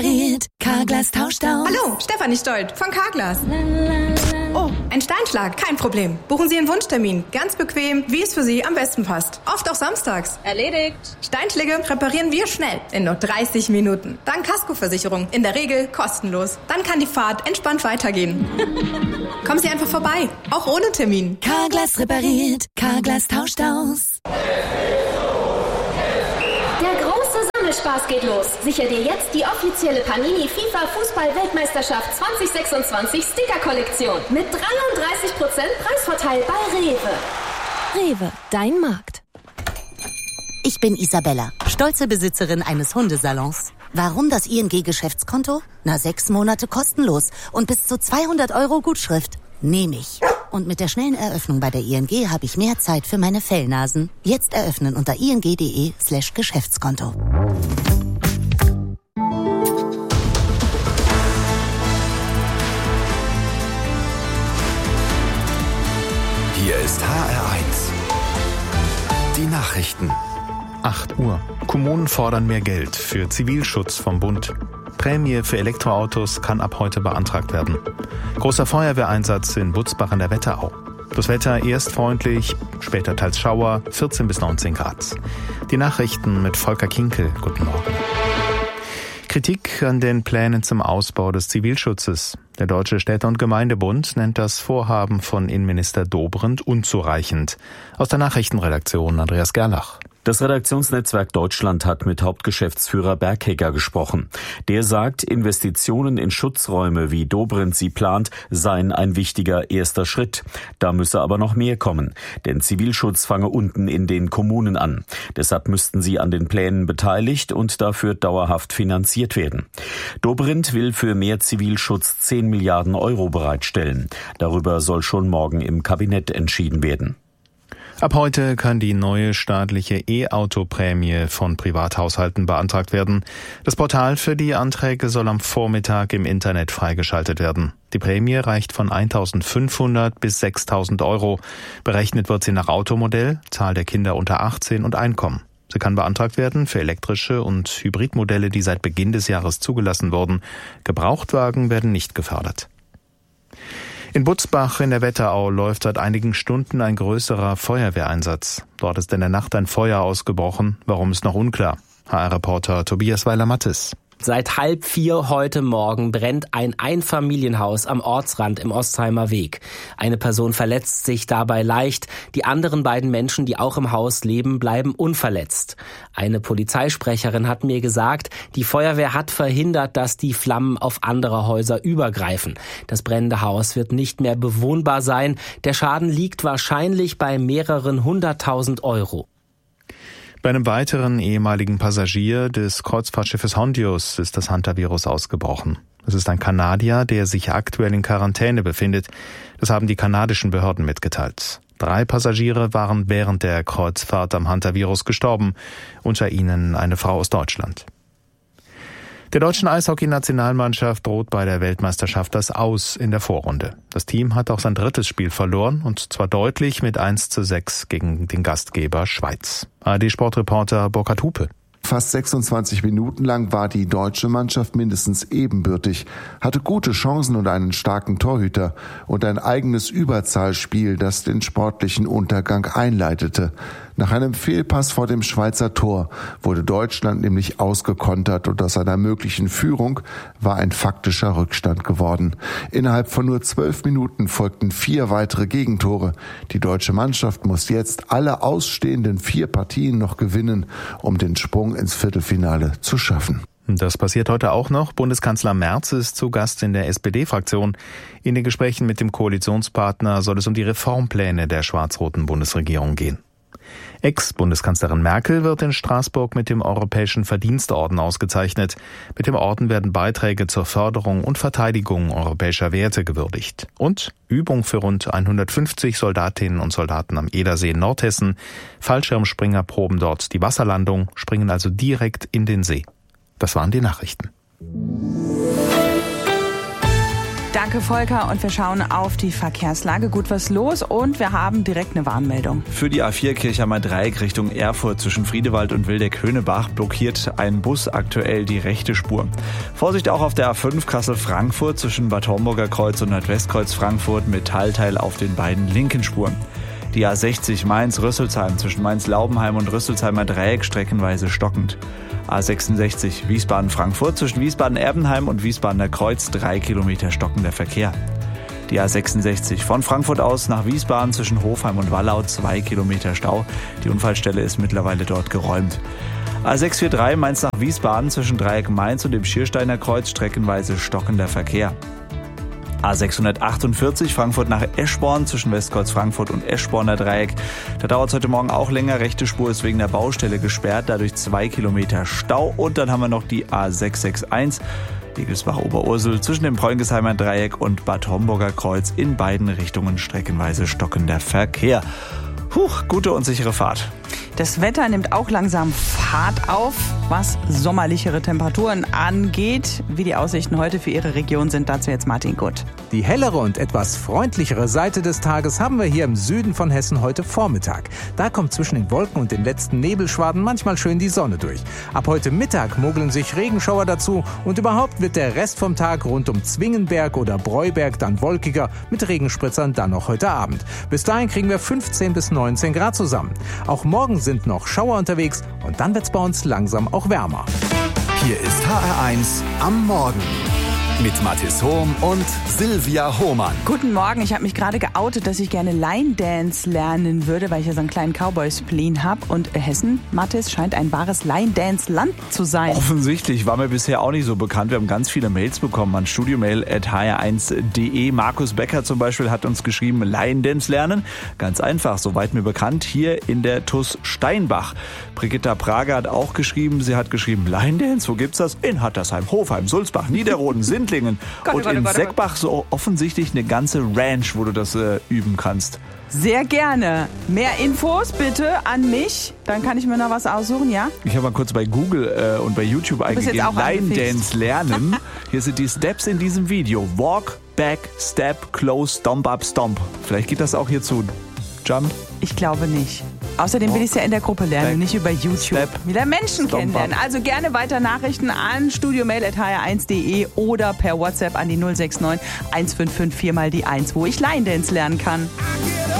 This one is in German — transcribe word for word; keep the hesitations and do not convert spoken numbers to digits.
repariert, Carglass tauscht aus. Hallo, Stefanie Stolt von Carglass. Oh, ein Steinschlag, kein Problem. Buchen Sie einen Wunschtermin, ganz bequem, wie es für Sie am besten passt. Oft auch samstags. Erledigt. Steinschläge reparieren wir schnell, in nur dreißig Minuten. Dank Kaskoversicherung, in der Regel kostenlos. Dann kann die Fahrt entspannt weitergehen. Kommen Sie einfach vorbei, auch ohne Termin. Carglass repariert, Carglass tauscht aus. Der große Sammelspar geht los. Sicher dir jetzt die offizielle Panini FIFA Fußball-Weltmeisterschaft zwanzig sechsundzwanzig Sticker-Kollektion mit dreiunddreißig Prozent Preisvorteil bei Rewe. Rewe, dein Markt. Ich bin Isabella, stolze Besitzerin eines Hundesalons. Warum das I N G-Geschäftskonto? Na, sechs Monate kostenlos und bis zu zweihundert Euro Gutschrift. Nehme ich. Und mit der schnellen Eröffnung bei der I N G habe ich mehr Zeit für meine Fellnasen. Jetzt eröffnen unter ing.de slash Geschäftskonto. Hier ist H R eins. Die Nachrichten. acht Uhr. Kommunen fordern mehr Geld für Zivilschutz vom Bund. Prämie für Elektroautos kann ab heute beantragt werden. Großer Feuerwehreinsatz in Butzbach an der Wetterau. Das Wetter erst freundlich, später teils Schauer, vierzehn bis neunzehn Grad. Die Nachrichten mit Volker Kinkel. Guten Morgen. Kritik an den Plänen zum Ausbau des Zivilschutzes. Der Deutsche Städte- und Gemeindebund nennt das Vorhaben von Innenminister Dobrindt unzureichend. Aus der Nachrichtenredaktion Andreas Gerlach. Das Redaktionsnetzwerk Deutschland hat mit Hauptgeschäftsführer Bergheger gesprochen. Der sagt, Investitionen in Schutzräume, wie Dobrindt sie plant, seien ein wichtiger erster Schritt. Da müsse aber noch mehr kommen, denn Zivilschutz fange unten in den Kommunen an. Deshalb müssten sie an den Plänen beteiligt und dafür dauerhaft finanziert werden. Dobrindt will für mehr Zivilschutz zehn Milliarden Euro bereitstellen. Darüber soll schon morgen im Kabinett entschieden werden. Ab heute kann die neue staatliche E-Auto-Prämie von Privathaushalten beantragt werden. Das Portal für die Anträge soll am Vormittag im Internet freigeschaltet werden. Die Prämie reicht von eintausendfünfhundert bis sechstausend Euro. Berechnet wird sie nach Automodell, Zahl der Kinder unter achtzehn und Einkommen. Sie kann beantragt werden für elektrische und Hybridmodelle, die seit Beginn des Jahres zugelassen wurden. Gebrauchtwagen werden nicht gefördert. In Butzbach in der Wetterau läuft seit einigen Stunden ein größerer Feuerwehreinsatz. Dort ist in der Nacht ein Feuer ausgebrochen. Warum ist noch unklar. H R-Reporter Tobias Weiler-Mattes. Seit halb vier heute Morgen brennt ein Einfamilienhaus am Ortsrand im Ostheimer Weg. Eine Person verletzt sich dabei leicht. Die anderen beiden Menschen, die auch im Haus leben, bleiben unverletzt. Eine Polizeisprecherin hat mir gesagt, die Feuerwehr hat verhindert, dass die Flammen auf andere Häuser übergreifen. Das brennende Haus wird nicht mehr bewohnbar sein. Der Schaden liegt wahrscheinlich bei mehreren hunderttausend Euro. Bei einem weiteren ehemaligen Passagier des Kreuzfahrtschiffes Hondius ist das Hantavirus ausgebrochen. Es ist ein Kanadier, der sich aktuell in Quarantäne befindet. Das haben die kanadischen Behörden mitgeteilt. Drei Passagiere waren während der Kreuzfahrt am Hantavirus gestorben, unter ihnen eine Frau aus Deutschland. Der deutschen Eishockey-Nationalmannschaft droht bei der Weltmeisterschaft das Aus in der Vorrunde. Das Team hat auch sein drittes Spiel verloren, und zwar deutlich mit eins zu sechs gegen den Gastgeber Schweiz. A R D-Sportreporter Burkhard Hupe. Fast sechsundzwanzig Minuten lang war die deutsche Mannschaft mindestens ebenbürtig, hatte gute Chancen und einen starken Torhüter und ein eigenes Überzahlspiel, das den sportlichen Untergang einleitete. Nach einem Fehlpass vor dem Schweizer Tor wurde Deutschland nämlich ausgekontert und aus einer möglichen Führung war ein faktischer Rückstand geworden. Innerhalb von nur zwölf Minuten folgten vier weitere Gegentore. Die deutsche Mannschaft muss jetzt alle ausstehenden vier Partien noch gewinnen, um den Sprung ins Viertelfinale zu schaffen. Das passiert heute auch noch. Bundeskanzler Merz ist zu Gast in der S P D-Fraktion. In den Gesprächen mit dem Koalitionspartner soll es um die Reformpläne der schwarz-roten Bundesregierung gehen. Ex-Bundeskanzlerin Merkel wird in Straßburg mit dem Europäischen Verdienstorden ausgezeichnet. Mit dem Orden werden Beiträge zur Förderung und Verteidigung europäischer Werte gewürdigt. Und Übung für rund hundertfünfzig Soldatinnen und Soldaten am Edersee in Nordhessen. Fallschirmspringer proben dort die Wasserlandung, springen also direkt in den See. Das waren die Nachrichten. Danke, Volker. Und wir schauen auf die Verkehrslage. Gut was los und wir haben direkt eine Warnmeldung. Für die A vier Kirchheimer Dreieck Richtung Erfurt zwischen Friedewald und Wildeck-Höhnebach blockiert ein Bus aktuell die rechte Spur. Vorsicht auch auf der A fünf Kassel-Frankfurt zwischen Bad Homburger Kreuz und Nordwestkreuz Frankfurt mit Teilteil auf den beiden linken Spuren. Die A sechzig Mainz-Rüsselsheim zwischen Mainz-Laubenheim und Rüsselsheimer Dreieck streckenweise stockend. A sechsundsechzig Wiesbaden-Frankfurt zwischen Wiesbaden-Erbenheim und Wiesbadener Kreuz drei Kilometer stockender Verkehr. Die A sechsundsechzig von Frankfurt aus nach Wiesbaden zwischen Hofheim und Wallau zwei Kilometer Stau. Die Unfallstelle ist mittlerweile dort geräumt. A sechshundertdreiundvierzig Mainz nach Wiesbaden zwischen Dreieck Mainz und dem Schiersteiner Kreuz streckenweise stockender Verkehr. A sechshundertachtundvierzig Frankfurt nach Eschborn zwischen Westkreuz Frankfurt und Eschborner Dreieck. Da dauert es heute Morgen auch länger. Rechte Spur ist wegen der Baustelle gesperrt, dadurch zwei Kilometer Stau. Und dann haben wir noch die A sechshundereinundsechzig Egelsbach-Oberursel zwischen dem Preungesheimer Dreieck und Bad Homburger Kreuz in beiden Richtungen streckenweise stockender Verkehr. Huch, gute und sichere Fahrt. Das Wetter nimmt auch langsam Fahrt auf, was sommerlichere Temperaturen angeht. Wie die Aussichten heute für Ihre Region sind, dazu jetzt Martin Gutt. Die hellere und etwas freundlichere Seite des Tages haben wir hier im Süden von Hessen heute Vormittag. Da kommt zwischen den Wolken und den letzten Nebelschwaden manchmal schön die Sonne durch. Ab heute Mittag mogeln sich Regenschauer dazu und überhaupt wird der Rest vom Tag rund um Zwingenberg oder Breuberg dann wolkiger, mit Regenspritzern dann noch heute Abend. Bis dahin kriegen wir fünfzehn bis neunzehn Grad zusammen. Auch morgen sind noch Schauer unterwegs und dann wird's bei uns langsam auch wärmer. Hier ist H R eins am Morgen mit Mathis Hohm und Silvia Hohmann. Guten Morgen, ich habe mich gerade geoutet, dass ich gerne Line Dance lernen würde, weil ich ja so einen kleinen Cowboy-Spleen habe. Und Hessen, Mathis, scheint ein wahres Line Dance Land zu sein. Offensichtlich, war mir bisher auch nicht so bekannt. Wir haben ganz viele Mails bekommen an studiomail at h r eins punkt d e. Markus Becker zum Beispiel hat uns geschrieben, Line Dance lernen. Ganz einfach, soweit mir bekannt, hier in der T U S Steinbach. Brigitta Prager hat auch geschrieben, sie hat geschrieben, Line Dance, wo gibt's das? In Hattersheim, Hofheim, Sulzbach, Niederroden, Sindlingen Gott, und Gott, in Gott, Seckbach so offensichtlich eine ganze Ranch, wo du das äh, üben kannst. Sehr gerne. Mehr Infos bitte an mich, dann kann ich mir noch was aussuchen, ja? Ich habe mal kurz bei Google äh, und bei YouTube eingegeben, Line angefixt. Dance lernen. Hier sind die Steps in diesem Video. Walk, Back, Step, Close, Stomp up, Stomp. Vielleicht geht das auch hier zu Jump? Ich glaube nicht. Außerdem will ich es ja in der Gruppe lernen, nicht über YouTube. Step, Wieder Menschen kennenlernen. Also gerne weiter Nachrichten an studiomail at h r eins punkt d e oder per WhatsApp an die null sechs neun eins fünf fünf vier mal die eins, wo ich Line Dance lernen kann.